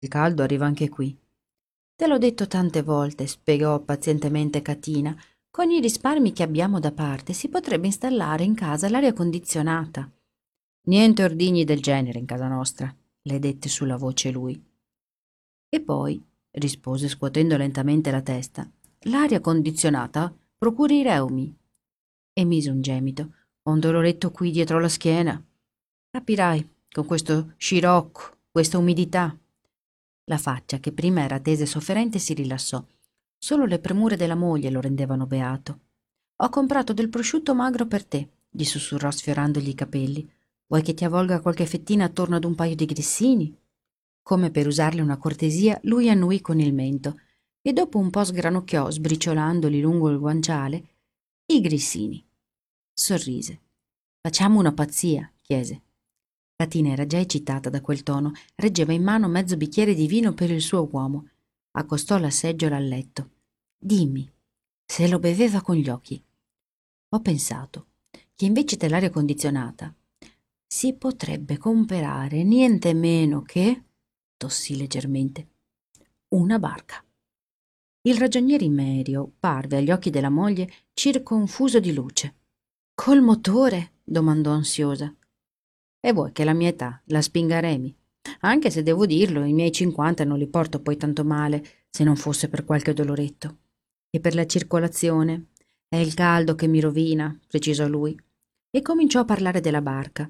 Il caldo arriva anche qui. Te l'ho detto tante volte, spiegò pazientemente Catina. Con i risparmi che abbiamo da parte si potrebbe installare in casa l'aria condizionata. Niente ordigni del genere in casa nostra, le dette sulla voce lui. E poi, rispose scuotendo lentamente la testa, l'aria condizionata procura i reumi. E mise un gemito. Ho un doloretto qui dietro la schiena. Capirai, con questo scirocco, questa umidità. La faccia, che prima era tesa e sofferente, si rilassò. Solo le premure della moglie lo rendevano beato. Ho comprato del prosciutto magro per te, gli sussurrò sfiorandogli i capelli. Vuoi che ti avvolga qualche fettina attorno ad un paio di grissini? Come per usarle una cortesia, lui annuì con il mento e dopo un po' sgranocchiò, sbriciolandoli lungo il guanciale, i grissini. Sorrise. Facciamo una pazzia, chiese. Catina era già eccitata da quel tono, reggeva in mano mezzo bicchiere di vino per il suo uomo. Accostò la seggiola al letto. Dimmi, se lo beveva con gli occhi. Ho pensato che invece dell'aria condizionata si potrebbe comperare niente meno che, tossì leggermente, una barca. Il ragioniere Imerio parve agli occhi della moglie circonfuso di luce. Col motore? Domandò ansiosa. E vuoi che la mia età la spinga a remi? Anche se devo dirlo, i miei 50 non li porto poi tanto male, se non fosse per qualche doloretto. E per la circolazione? È il caldo che mi rovina, precisò lui. E cominciò a parlare della barca.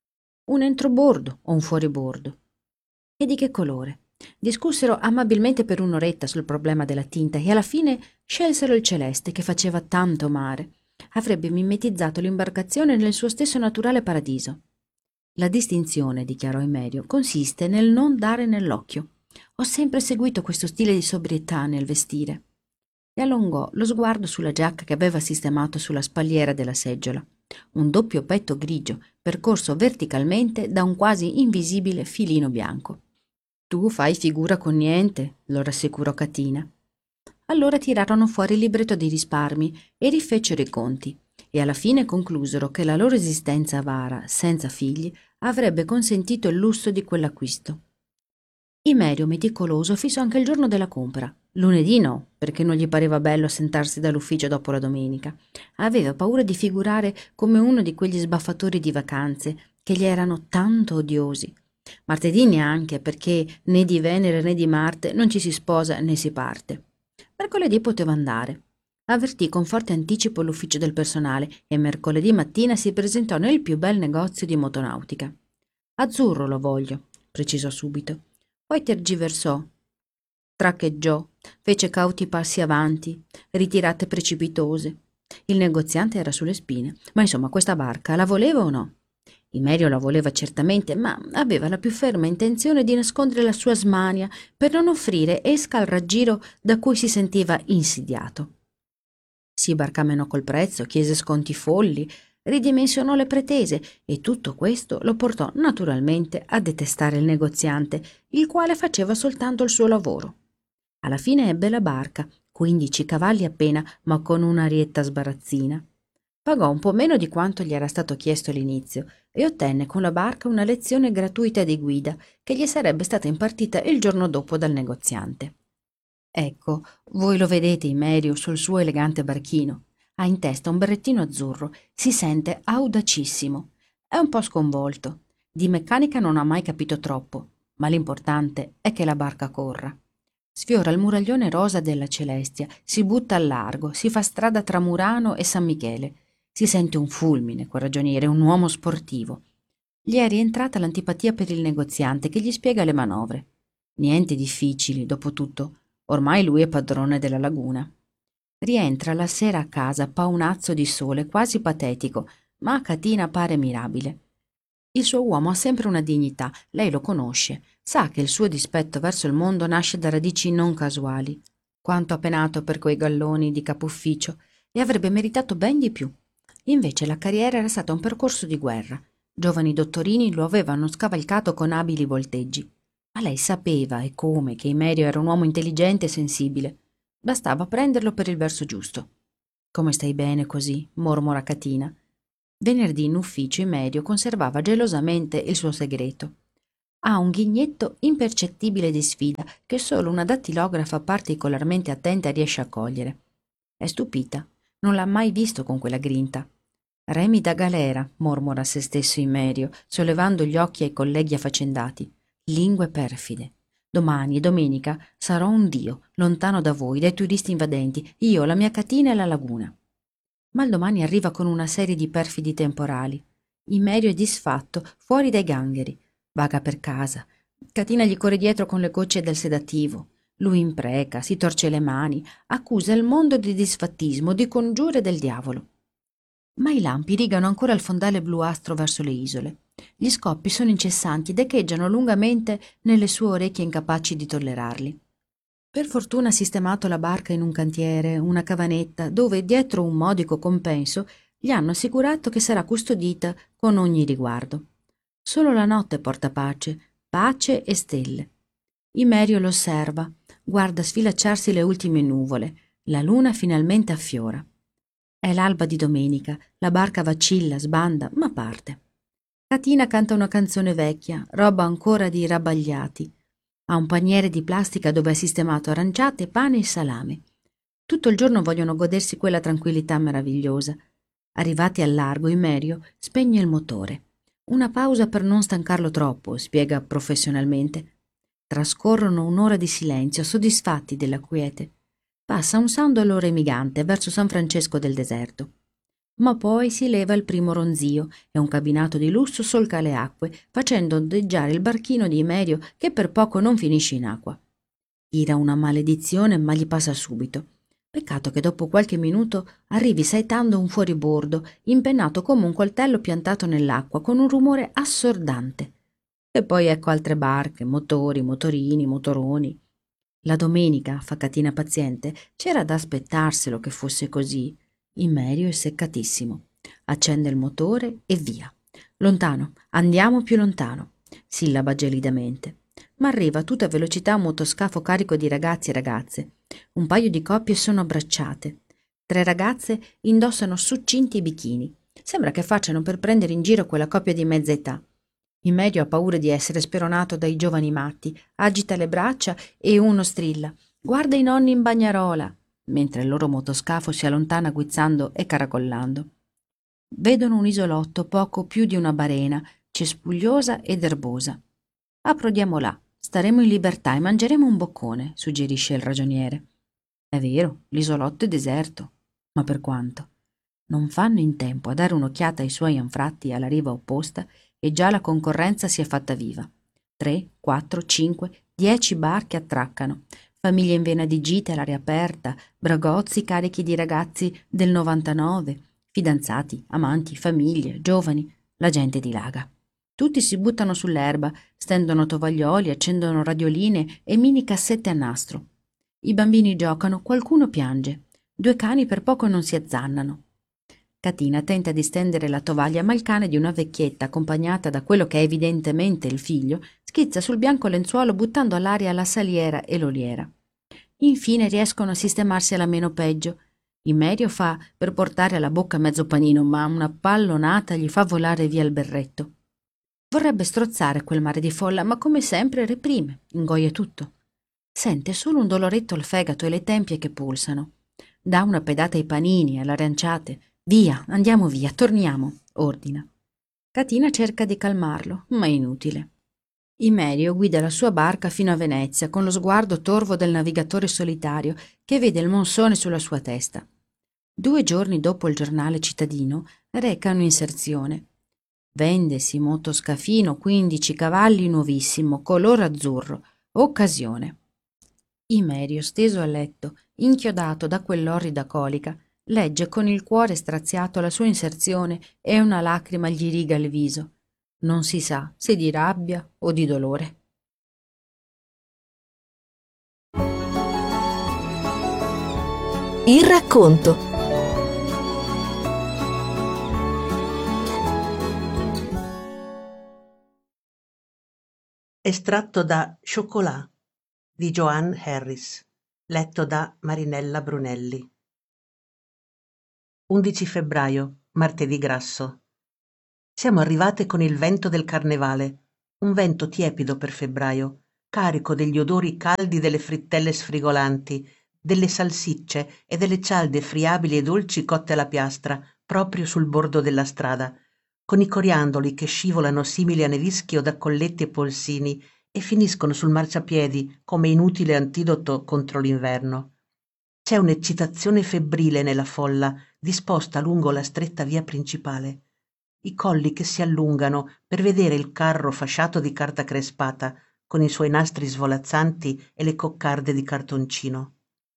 Un entrobordo o un fuoribordo? E di che colore? Discussero amabilmente per un'oretta sul problema della tinta e alla fine scelsero il celeste che faceva tanto mare. Avrebbe mimetizzato l'imbarcazione nel suo stesso naturale paradiso. La distinzione, dichiarò Emerio, consiste nel non dare nell'occhio. Ho sempre seguito questo stile di sobrietà nel vestire. E allungò lo sguardo sulla giacca che aveva sistemato sulla spalliera della seggiola. Un doppio petto grigio, percorso verticalmente da un quasi invisibile filino bianco. Tu fai figura con niente, lo rassicurò Catina. Allora tirarono fuori il libretto dei risparmi e rifecero i conti, e alla fine conclusero che la loro esistenza avara, senza figli, avrebbe consentito il lusso di quell'acquisto. Imerio, meticoloso, fissò anche il giorno della compra. Lunedì no, perché non gli pareva bello assentarsi dall'ufficio dopo la domenica. Aveva paura di figurare come uno di quegli sbaffatori di vacanze che gli erano tanto odiosi. Martedì neanche, perché né di Venere né di Marte non ci si sposa né si parte. Mercoledì poteva andare. Avvertì con forte anticipo l'ufficio del personale e mercoledì mattina si presentò nel più bel negozio di motonautica. Azzurro lo voglio, precisò subito. Poi tergiversò, traccheggiò, fece cauti passi avanti, ritirate precipitose. Il negoziante era sulle spine, ma insomma questa barca la voleva o no? Imerio la voleva certamente, ma aveva la più ferma intenzione di nascondere la sua smania per non offrire esca al raggiro da cui si sentiva insidiato. Si barcamenò col prezzo, chiese sconti folli, ridimensionò le pretese e tutto questo lo portò naturalmente a detestare il negoziante, il quale faceva soltanto il suo lavoro. Alla fine ebbe la barca, 15 cavalli appena, ma con un'arietta sbarazzina. Pagò un po' meno di quanto gli era stato chiesto all'inizio e ottenne con la barca una lezione gratuita di guida che gli sarebbe stata impartita il giorno dopo dal negoziante. Ecco, voi lo vedete Imerio sul suo elegante barchino. Ha in testa un berrettino azzurro, si sente audacissimo. È un po' sconvolto. Di meccanica non ha mai capito troppo, ma l'importante è che la barca corra. Sfiora il muraglione rosa della Celestia, si butta al largo, si fa strada tra Murano e San Michele. Si sente un fulmine, quel ragioniere, un uomo sportivo. Gli è rientrata l'antipatia per il negoziante che gli spiega le manovre. Niente difficili, dopo tutto. Ormai lui è padrone della laguna. Rientra la sera a casa paonazzo di sole, quasi patetico, ma a Catina pare mirabile. Il suo uomo ha sempre una dignità, lei lo conosce, sa che il suo dispetto verso il mondo nasce da radici non casuali. Quanto ha penato per quei galloni di capo ufficio e avrebbe meritato ben di più. Invece la carriera era stata un percorso di guerra. Giovani dottorini lo avevano scavalcato con abili volteggi. Ma lei sapeva e come che Imerio era un uomo intelligente e sensibile. Bastava prenderlo per il verso giusto. «Come stai bene così?» mormora Catina. Venerdì in ufficio Imerio conservava gelosamente il suo segreto. Ha un ghignetto impercettibile di sfida che solo una dattilografa particolarmente attenta riesce a cogliere. È stupita, non l'ha mai visto con quella grinta. Remi da galera, mormora a se stesso Immerio, sollevando gli occhi ai colleghi affaccendati. Lingue perfide. Domani, domenica, sarò un dio, lontano da voi, dai turisti invadenti, io, la mia catina e la laguna. Ma il domani arriva con una serie di perfidi temporali. Immerio è disfatto, fuori dai gangheri. Vaga per casa. Catina gli corre dietro con le gocce del sedativo. Lui impreca, si torce le mani, accusa il mondo di disfattismo, di congiure del diavolo. Ma i lampi rigano ancora il fondale bluastro verso le isole. Gli scoppi sono incessanti ed echeggiano lungamente nelle sue orecchie incapaci di tollerarli. Per fortuna ha sistemato la barca in un cantiere, una cavanetta, dove, dietro un modico compenso, gli hanno assicurato che sarà custodita con ogni riguardo. Solo la notte porta pace, pace e stelle. Imerio lo osserva, guarda sfilacciarsi le ultime nuvole, la luna finalmente affiora. È l'alba di domenica, la barca vacilla, sbanda, ma parte. Catina canta una canzone vecchia, roba ancora di rabbagliati. Ha un paniere di plastica dove ha sistemato aranciate, pane e salame. Tutto il giorno vogliono godersi quella tranquillità meravigliosa. Arrivati al largo, Immerio spegne il motore. Una pausa per non stancarlo troppo, spiega professionalmente. Trascorrono un'ora di silenzio, soddisfatti della quiete. Passa un sandalo remigante verso San Francesco del Deserto. Ma poi si leva il primo ronzio e un cabinato di lusso solca le acque, facendo ondeggiare il barchino di Imerio che per poco non finisce in acqua. Tira una maledizione, ma gli passa subito. Peccato che dopo qualche minuto arrivi saetando un fuoribordo, impennato come un coltello piantato nell'acqua, con un rumore assordante. E poi ecco altre barche, motori, motorini, motoroni. La domenica, fa Catina paziente, c'era da aspettarselo che fosse così. Immerio è seccatissimo. Accende il motore e via. Lontano, andiamo più lontano, sillaba gelidamente. Ma arriva a tutta velocità un motoscafo carico di ragazzi e ragazze. Un paio di coppie sono abbracciate. 3 ragazze indossano succinti bikini. Sembra che facciano per prendere in giro quella coppia di mezza età. Immedio ha paura di essere speronato dai giovani matti, agita le braccia e uno strilla: «Guarda i nonni in bagnarola!», mentre il loro motoscafo si allontana guizzando e caracollando. Vedono un isolotto poco più di una barena, cespugliosa ed erbosa. «Approdiamo là, staremo in libertà e mangeremo un boccone», suggerisce il ragioniere. È vero, l'isolotto è deserto, ma per quanto? Non fanno in tempo a dare un'occhiata ai suoi anfratti alla riva opposta e già la concorrenza si è fatta viva. 3, 4, 5, 10 barche attraccano, famiglie in vena di gite all'aria aperta, bragozzi carichi di ragazzi del 99, fidanzati, amanti, famiglie, giovani, la gente dilaga. Tutti si buttano sull'erba, stendono tovaglioli, accendono radioline e mini cassette a nastro. I bambini giocano, qualcuno piange. 2 cani per poco non si azzannano. Catina tenta di stendere la tovaglia, ma il cane di una vecchietta, accompagnata da quello che è evidentemente il figlio, schizza sul bianco lenzuolo buttando all'aria la saliera e l'oliera. Infine riescono a sistemarsi alla meno peggio. Immerio fa per portare alla bocca mezzo panino, ma una pallonata gli fa volare via il berretto. Vorrebbe strozzare quel mare di folla, ma come sempre reprime, ingoia tutto. Sente solo un doloretto al fegato e le tempie che pulsano. Dà una pedata ai panini, alle aranciate. «Via, andiamo via, torniamo», ordina. Catina cerca di calmarlo, ma è inutile. Imerio guida la sua barca fino a Venezia con lo sguardo torvo del navigatore solitario che vede il monsone sulla sua testa. 2 giorni dopo il giornale cittadino reca un'inserzione. «Vendesi motoscafino 15 cavalli nuovissimo, color azzurro, occasione». Imerio, steso a letto, inchiodato da quell'orrida colica, legge con il cuore straziato la sua inserzione e una lacrima gli riga il viso. Non si sa se di rabbia o di dolore. Il racconto. Estratto da Chocolat di Joanne Harris, letto da Marinella Brunelli. 11 febbraio, martedì grasso. Siamo arrivate con il vento del carnevale. Un vento tiepido per febbraio, carico degli odori caldi delle frittelle sfrigolanti, delle salsicce e delle cialde friabili e dolci cotte alla piastra, proprio sul bordo della strada, con i coriandoli che scivolano simili a nevischio da colletti e polsini e finiscono sul marciapiedi come inutile antidoto contro l'inverno. C'è un'eccitazione febbrile nella folla disposta lungo la stretta via principale. I colli che si allungano per vedere il carro fasciato di carta crespata con i suoi nastri svolazzanti e le coccarde di cartoncino.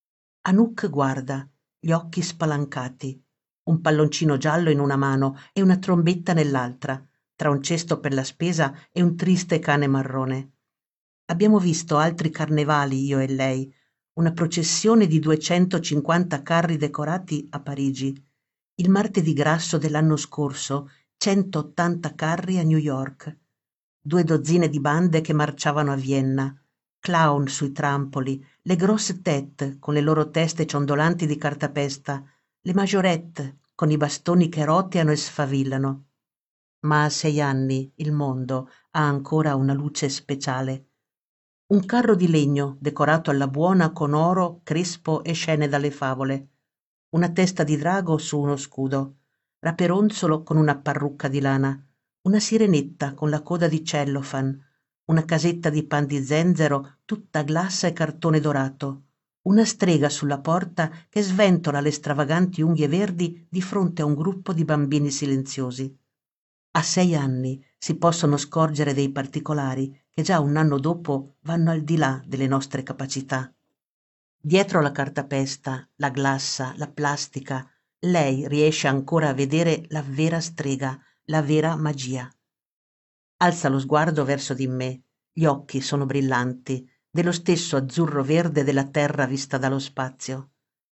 Anouk guarda, gli occhi spalancati, un palloncino giallo in una mano e una trombetta nell'altra, tra un cesto per la spesa e un triste cane marrone. Abbiamo visto altri carnevali, io e lei, una processione di 250 carri decorati a Parigi. Il martedì grasso dell'anno scorso, 180 carri a New York. 2 dozzine di bande che marciavano a Vienna. Clown sui trampoli, le grosse tête con le loro teste ciondolanti di cartapesta, le majorette con i bastoni che roteano e sfavillano. Ma a 6 anni il mondo ha ancora una luce speciale. Un carro di legno decorato alla buona con oro, crespo e scene dalle favole. Una testa di drago su uno scudo, Raperonzolo con una parrucca di lana, una sirenetta con la coda di cellophane, una casetta di pan di zenzero tutta glassa e cartone dorato, una strega sulla porta che sventola le stravaganti unghie verdi di fronte a un gruppo di bambini silenziosi. A 6 anni si possono scorgere dei particolari che già un anno dopo vanno al di là delle nostre capacità. Dietro la cartapesta, la glassa, la plastica, lei riesce ancora a vedere la vera strega, la vera magia. Alza lo sguardo verso di me, gli occhi sono brillanti, dello stesso azzurro verde della terra vista dallo spazio.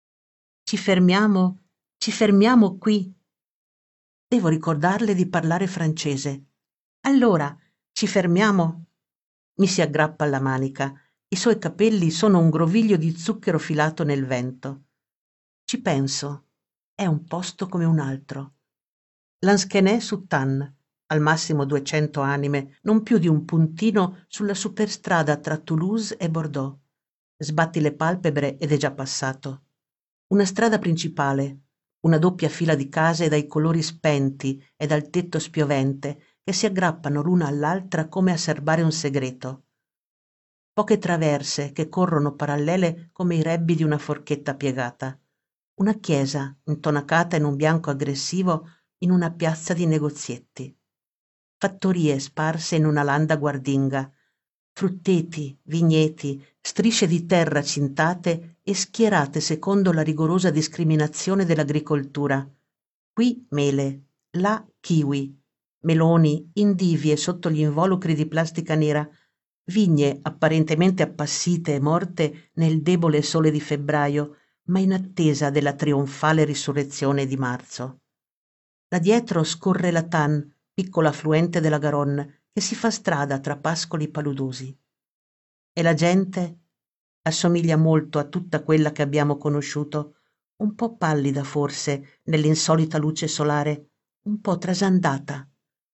Ci fermiamo qui. Devo ricordarle di parlare francese. Allora, ci fermiamo? Mi si aggrappa alla manica. I suoi capelli sono un groviglio di zucchero filato nel vento. Ci penso. È un posto come un altro. Lansquenet-sur-Tanne, al massimo 200 anime, non più di un puntino sulla superstrada tra Toulouse e Bordeaux. Sbatti le palpebre ed è già passato. Una strada principale, una doppia fila di case dai colori spenti e dal tetto spiovente che si aggrappano l'una all'altra come a serbare un segreto. Poche traverse che corrono parallele come i rebbi di una forchetta piegata. Una chiesa intonacata in un bianco aggressivo in una piazza di negozietti. Fattorie sparse in una landa guardinga, frutteti, vigneti, strisce di terra cintate e schierate secondo la rigorosa discriminazione dell'agricoltura. Qui mele, là kiwi, meloni, indivie sotto gli involucri di plastica nera, vigne apparentemente appassite e morte nel debole sole di febbraio, ma in attesa della trionfale risurrezione di marzo. Da dietro scorre la Tanne, piccolo affluente della Garonne, che si fa strada tra pascoli paludosi. E la gente assomiglia molto a tutta quella che abbiamo conosciuto, un po' pallida forse nell'insolita luce solare, un po' trasandata.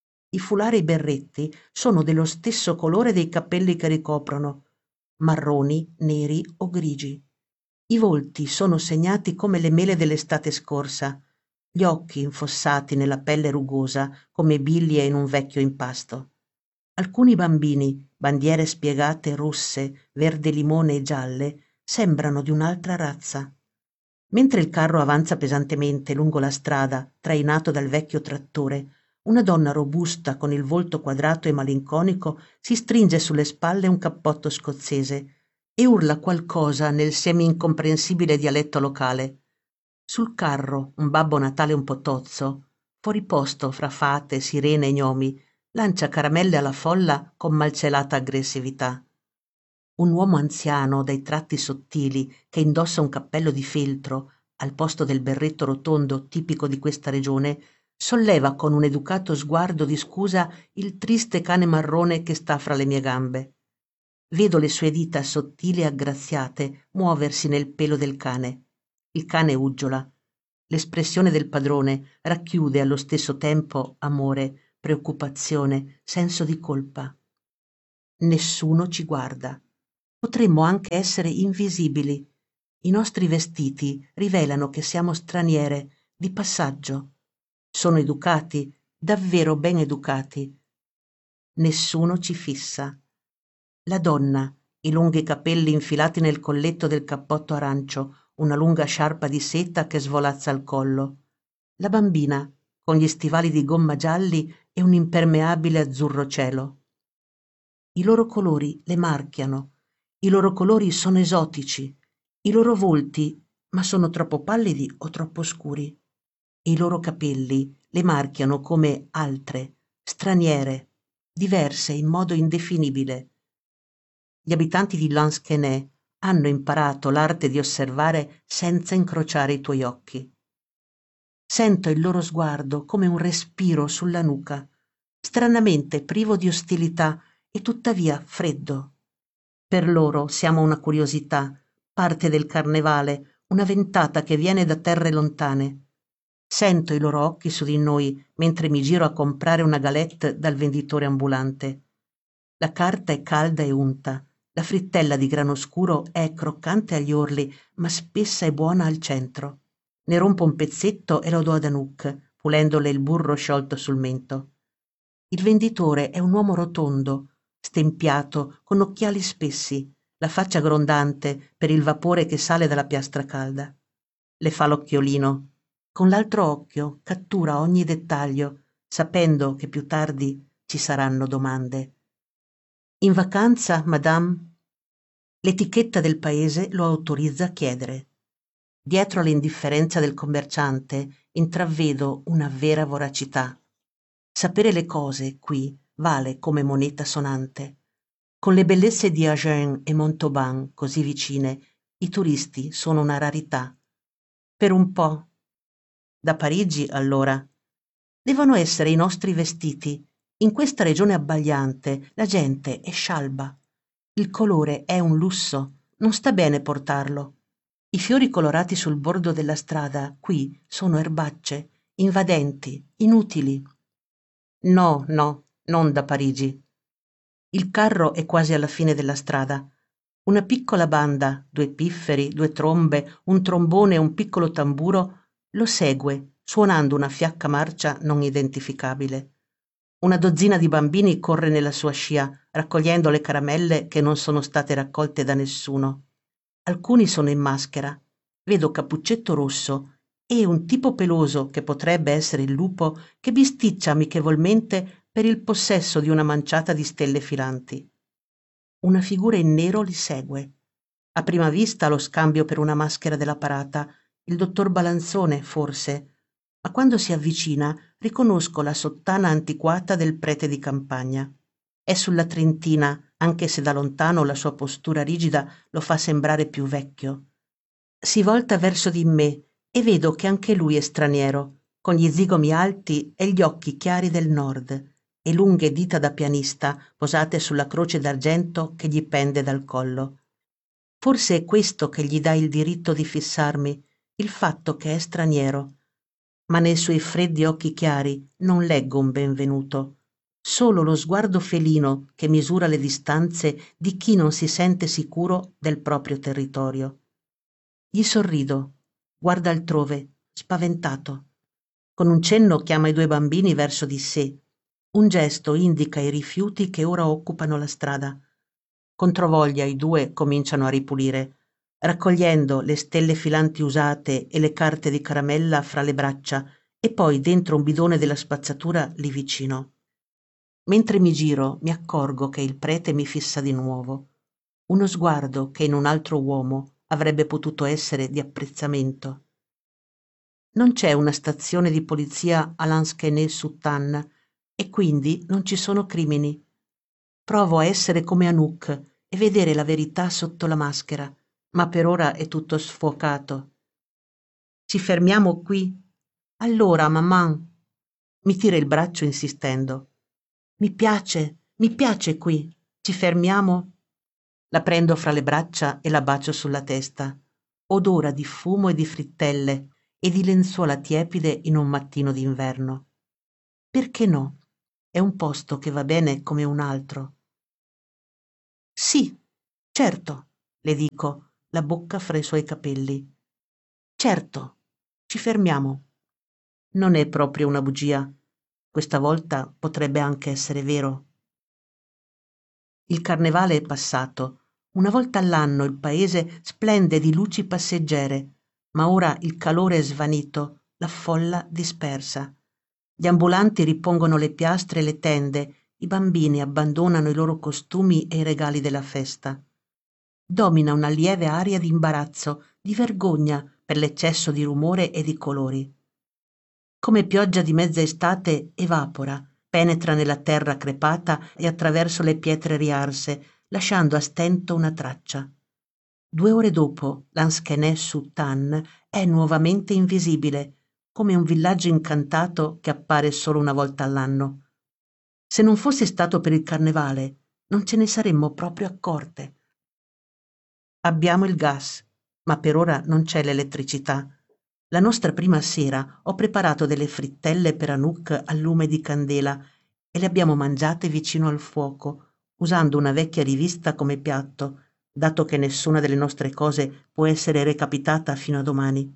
I fulari e i berretti sono dello stesso colore dei cappelli che ricoprono, marroni, neri o grigi. I volti sono segnati come le mele dell'estate scorsa, gli occhi infossati nella pelle rugosa come biglie in un vecchio impasto. Alcuni bambini, bandiere spiegate rosse, verde limone e gialle, sembrano di un'altra razza. Mentre il carro avanza pesantemente lungo la strada, trainato dal vecchio trattore, una donna robusta con il volto quadrato e malinconico si stringe sulle spalle un cappotto scozzese e urla qualcosa nel semi-incomprensibile dialetto locale. Sul carro un Babbo Natale un po' tozzo, fuori posto fra fate, sirene e gnomi, lancia caramelle alla folla con malcelata aggressività. Un uomo anziano dai tratti sottili che indossa un cappello di feltro al posto del berretto rotondo tipico di questa regione solleva con un educato sguardo di scusa il triste cane marrone che sta fra le mie gambe. Vedo le sue dita sottili e aggraziate muoversi nel pelo del cane. Il cane uggiola. L'espressione del padrone racchiude allo stesso tempo amore, preoccupazione, senso di colpa. Nessuno ci guarda. Potremmo anche essere invisibili. I nostri vestiti rivelano che siamo straniere, di passaggio. Sono educati, davvero ben educati. Nessuno ci fissa. La donna, i lunghi capelli infilati nel colletto del cappotto arancio, una lunga sciarpa di seta che svolazza al collo. La bambina, con gli stivali di gomma gialli e un impermeabile azzurro cielo. I loro colori le marchiano, i loro colori sono esotici, i loro volti, ma sono troppo pallidi o troppo scuri. E i loro capelli le marchiano come altre, straniere, diverse in modo indefinibile. Gli abitanti di Lansquenet hanno imparato l'arte di osservare senza incrociare i tuoi occhi. Sento il loro sguardo come un respiro sulla nuca, stranamente privo di ostilità e tuttavia freddo. Per loro siamo una curiosità, parte del carnevale, una ventata che viene da terre lontane. Sento i loro occhi su di noi mentre mi giro a comprare una galette dal venditore ambulante. La carta è calda e unta, la frittella di grano scuro è croccante agli orli, ma spessa e buona al centro. Ne rompo un pezzetto e lo do ad Anouk, pulendole il burro sciolto sul mento. Il venditore è un uomo rotondo, stempiato, con occhiali spessi, la faccia grondante per il vapore che sale dalla piastra calda. Le fa l'occhiolino. Con l'altro occhio cattura ogni dettaglio, sapendo che più tardi ci saranno domande. In vacanza, madame? L'etichetta del paese lo autorizza a chiedere. Dietro all'indifferenza del commerciante intravedo una vera voracità. Sapere le cose qui vale come moneta sonante. Con le bellezze di Agen e Montauban così vicine, i turisti sono una rarità. Per un po'. Da Parigi, allora. Devono essere i nostri vestiti. In questa regione abbagliante la gente è scialba. Il colore è un lusso, non sta bene portarlo. I fiori colorati sul bordo della strada qui sono erbacce, invadenti, inutili. No, no, non da Parigi. Il carro è quasi alla fine della strada. Una piccola banda, 2 pifferi, 2 trombe, un trombone e un piccolo tamburo lo segue, suonando una fiacca marcia non identificabile. Una dozzina di bambini corre nella sua scia, raccogliendo le caramelle che non sono state raccolte da nessuno. Alcuni sono in maschera. Vedo Cappuccetto Rosso e un tipo peloso, che potrebbe essere il lupo, che bisticcia amichevolmente per il possesso di una manciata di stelle filanti. Una figura in nero li segue. A prima vista lo scambio per una maschera della parata, il dottor Balanzone, forse, ma quando si avvicina riconosco la sottana antiquata del prete di campagna. È sulla trentina, anche se da lontano la sua postura rigida lo fa sembrare più vecchio. Si volta verso di me e vedo che anche lui è straniero, con gli zigomi alti e gli occhi chiari del nord e lunghe dita da pianista posate sulla croce d'argento che gli pende dal collo. Forse è questo che gli dà il diritto di fissarmi, il fatto che è straniero. Ma nei suoi freddi occhi chiari non leggo un benvenuto, solo lo sguardo felino che misura le distanze di chi non si sente sicuro del proprio territorio. Gli sorrido, guarda altrove, spaventato. Con un cenno chiama i 2 bambini verso di sé. Un gesto indica i rifiuti che ora occupano la strada. Controvoglia i 2 cominciano a ripulire, raccogliendo le stelle filanti usate e le carte di caramella fra le braccia e poi dentro un bidone della spazzatura lì vicino. Mentre mi giro mi accorgo che il prete mi fissa di nuovo. Uno sguardo che in un altro uomo avrebbe potuto essere di apprezzamento. Non c'è una stazione di polizia a Lansquenet-sous-Tannes e quindi non ci sono crimini. Provo a essere come Anouk e vedere la verità sotto la maschera, ma per ora è tutto sfocato. Ci fermiamo qui? Allora, maman. Mi tira il braccio insistendo. Mi piace qui. Ci fermiamo? La prendo fra le braccia e la bacio sulla testa. Odora di fumo e di frittelle e di lenzuola tiepide in un mattino d'inverno. Perché no? È un posto che va bene come un altro. Sì, certo, le dico, la bocca fra i suoi capelli. Certo, ci fermiamo. Non è proprio una bugia. Questa volta potrebbe anche essere vero. Il carnevale è passato. Una volta all'anno il paese splende di luci passeggere, ma ora il calore è svanito, la folla dispersa. Gli ambulanti ripongono le piastre e le tende, i bambini abbandonano i loro costumi e i regali della festa. Domina una lieve aria di imbarazzo, di vergogna per l'eccesso di rumore e di colori. Come pioggia di mezza estate evapora, penetra nella terra crepata e attraverso le pietre riarse, lasciando a stento una traccia. 2 ore dopo, l'Ansquenet su Tann è nuovamente invisibile, come un villaggio incantato che appare solo una volta all'anno. Se non fosse stato per il carnevale, non ce ne saremmo proprio accorte. Abbiamo il gas, ma per ora non c'è l'elettricità. La nostra prima sera ho preparato delle frittelle per Anouk al lume di candela e le abbiamo mangiate vicino al fuoco, usando una vecchia rivista come piatto, dato che nessuna delle nostre cose può essere recapitata fino a domani.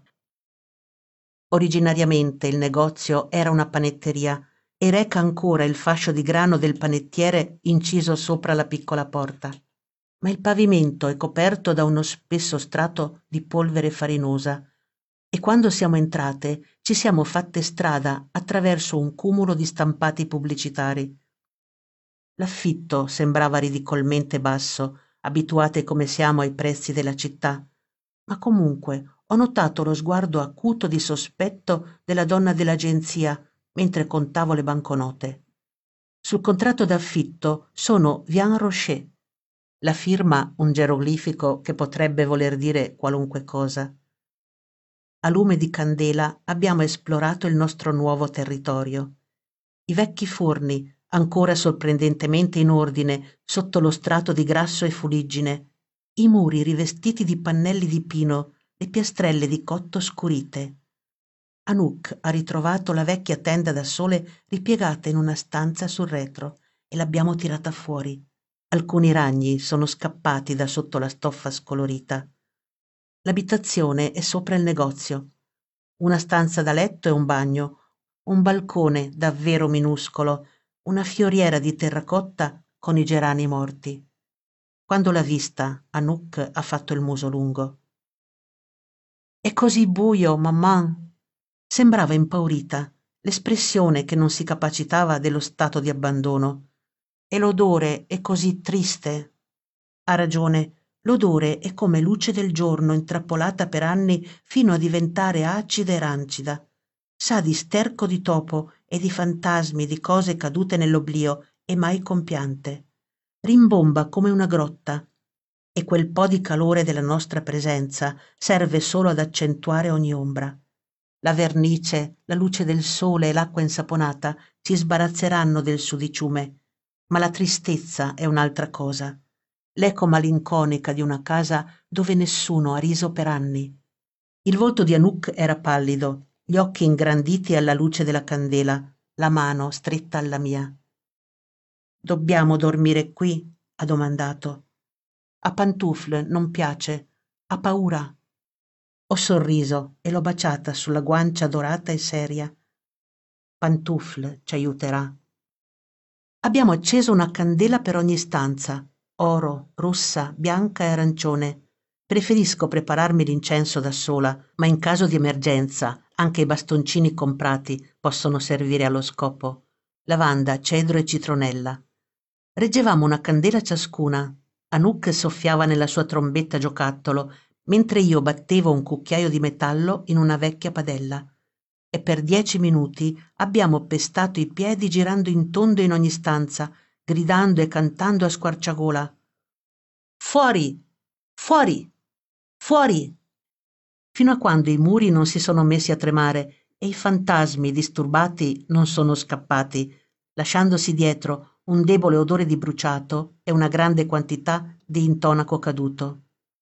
Originariamente il negozio era una panetteria e reca ancora il fascio di grano del panettiere inciso sopra la piccola porta. Ma il pavimento è coperto da uno spesso strato di polvere farinosa e quando siamo entrate ci siamo fatte strada attraverso un cumulo di stampati pubblicitari. L'affitto sembrava ridicolmente basso, abituate come siamo ai prezzi della città, ma comunque ho notato lo sguardo acuto di sospetto della donna dell'agenzia mentre contavo le banconote. Sul contratto d'affitto sono Vian Rocher, la firma un geroglifico che potrebbe voler dire qualunque cosa. A lume di candela abbiamo esplorato il nostro nuovo territorio. I vecchi forni, ancora sorprendentemente in ordine sotto lo strato di grasso e fuliggine, i muri rivestiti di pannelli di pino, le piastrelle di cotto scurite. Anouk ha ritrovato la vecchia tenda da sole ripiegata in una stanza sul retro e l'abbiamo tirata fuori. Alcuni ragni sono scappati da sotto la stoffa scolorita. L'abitazione è sopra il negozio. Una stanza da letto e un bagno, un balcone davvero minuscolo, una fioriera di terracotta con i gerani morti. Quando l'ha vista, Anouk ha fatto il muso lungo. È così buio, maman. Sembrava impaurita, l'espressione che non si capacitava dello stato di abbandono. E l'odore è così triste. Ha ragione, l'odore è come luce del giorno intrappolata per anni fino a diventare acida e rancida. Sa di sterco di topo e di fantasmi di cose cadute nell'oblio e mai compiante. Rimbomba come una grotta e quel po' di calore della nostra presenza serve solo ad accentuare ogni ombra. La vernice, la luce del sole e l'acqua insaponata ci sbarazzeranno del sudiciume, ma la tristezza è un'altra cosa, l'eco malinconica di una casa dove nessuno ha riso per anni. Il volto di Anouk era pallido, gli occhi ingranditi alla luce della candela, la mano stretta alla mia. «Dobbiamo dormire qui?» ha domandato. A Pantoufle non piace, ha paura. Ho sorriso e l'ho baciata sulla guancia dorata e seria. Pantoufle ci aiuterà. Abbiamo acceso una candela per ogni stanza, oro, rossa, bianca e arancione. Preferisco prepararmi l'incenso da sola, ma in caso di emergenza anche i bastoncini comprati possono servire allo scopo. Lavanda, cedro e citronella. Reggevamo una candela ciascuna. Anouk soffiava nella sua trombetta giocattolo, mentre io battevo un cucchiaio di metallo in una vecchia padella. E per 10 minuti abbiamo pestato i piedi girando in tondo in ogni stanza, gridando e cantando a squarciagola. Fuori! Fuori! Fuori! Fino a quando i muri non si sono messi a tremare e i fantasmi disturbati non sono scappati, lasciandosi dietro un debole odore di bruciato e una grande quantità di intonaco caduto.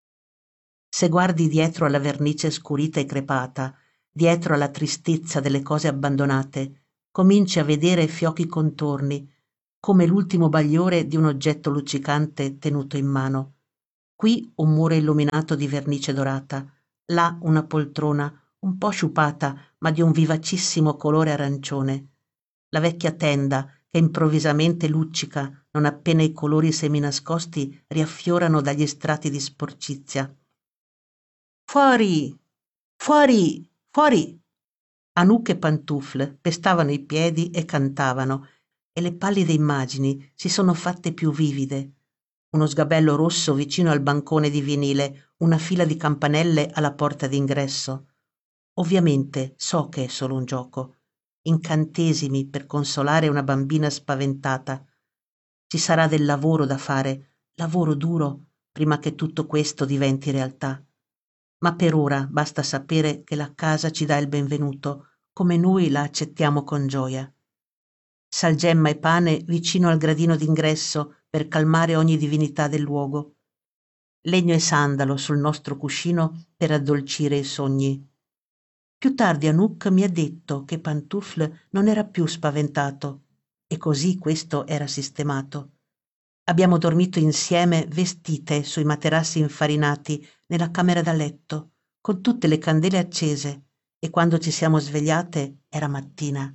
Se guardi dietro alla vernice scurita e crepata, dietro alla tristezza delle cose abbandonate, cominci a vedere fiochi contorni, come l'ultimo bagliore di un oggetto luccicante tenuto in mano. Qui un muro illuminato di vernice dorata, là una poltrona un po' sciupata ma di un vivacissimo colore arancione. La vecchia tenda che improvvisamente luccica non appena i colori seminascosti riaffiorano dagli strati di sporcizia. Fuori! Fuori! Fuori! Anouk e Pantoufle pestavano i piedi e cantavano, e le pallide immagini si sono fatte più vivide. Uno sgabello rosso vicino al bancone di vinile, una fila di campanelle alla porta d'ingresso. Ovviamente so che è solo un gioco. Incantesimi per consolare una bambina spaventata. Ci sarà del lavoro da fare, lavoro duro, prima che tutto questo diventi realtà. Ma per ora basta sapere che la casa ci dà il benvenuto, come noi la accettiamo con gioia. Salgemma e pane vicino al gradino d'ingresso per calmare ogni divinità del luogo. Legno e sandalo sul nostro cuscino per addolcire i sogni. Più tardi Anouk mi ha detto che Pantoufle non era più spaventato, e così questo era sistemato. Abbiamo dormito insieme vestite sui materassi infarinati nella camera da letto, con tutte le candele accese, e quando ci siamo svegliate era mattina.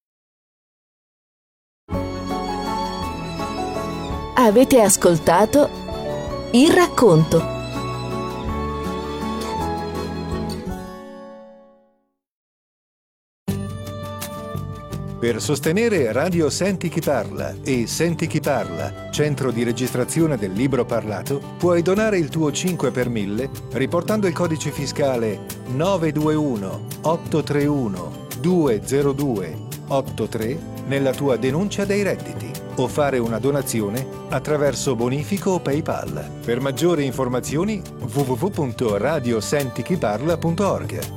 Avete ascoltato Il racconto. Per sostenere Radio Senti Chi Parla e Senti Chi Parla, centro di registrazione del libro parlato, puoi donare il tuo 5 per 1000 riportando il codice fiscale 921 831 202 83 nella tua denuncia dei redditi o fare una donazione attraverso bonifico o PayPal. Per maggiori informazioni www.radiosentichiparla.org.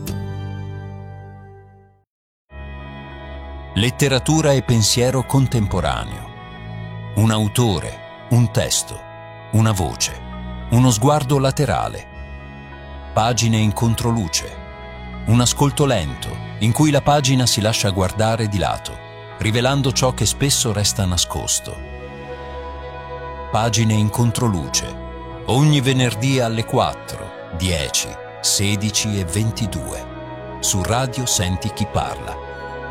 Letteratura e pensiero contemporaneo. Un autore, un testo, una voce, uno sguardo laterale. Pagine in controluce. Un ascolto lento, in cui la pagina si lascia guardare di lato, rivelando ciò che spesso resta nascosto. Pagine in controluce. Ogni venerdì alle 4, 10, 16 e 22. Su Radio Senti Chi Parla.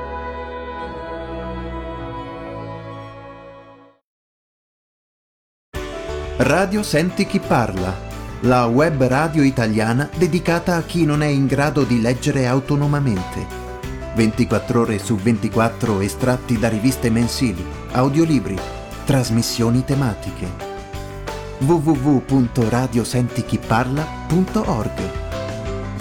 Radio Senti Chi Parla, la web radio italiana dedicata a chi non è in grado di leggere autonomamente. 24 ore su 24 estratti da riviste mensili, audiolibri, trasmissioni tematiche. www.radiosentichiparla.org